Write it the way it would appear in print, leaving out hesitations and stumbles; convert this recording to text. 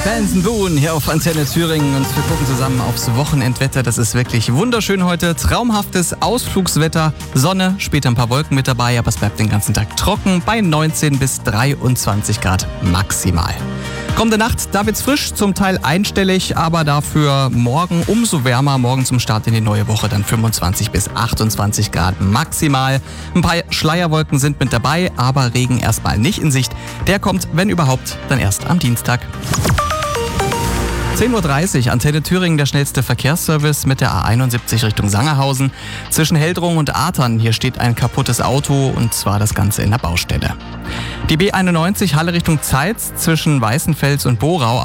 Benson Boone hier auf Antenne Thüringen und wir gucken zusammen aufs Wochenendwetter. Das ist wirklich wunderschön heute. Traumhaftes Ausflugswetter, Sonne, später ein paar Wolken mit dabei, aber es bleibt den ganzen Tag trocken bei 19 bis 23 Grad maximal. Kommende Nacht, da wird's frisch, zum Teil einstellig, aber dafür morgen umso wärmer. Morgen zum Start in die neue Woche dann 25 bis 28 Grad maximal. Ein paar Schleierwolken sind mit dabei, aber Regen erstmal nicht in Sicht. Der kommt, wenn überhaupt, dann erst am Dienstag. 10.30 Uhr, Antenne Thüringen, der schnellste Verkehrsservice mit der A71 Richtung Sangerhausen. Zwischen Heldrung und Atern, hier steht ein kaputtes Auto und zwar das Ganze in der Baustelle. Die B91 Halle Richtung Zeitz zwischen Weißenfels und Borau.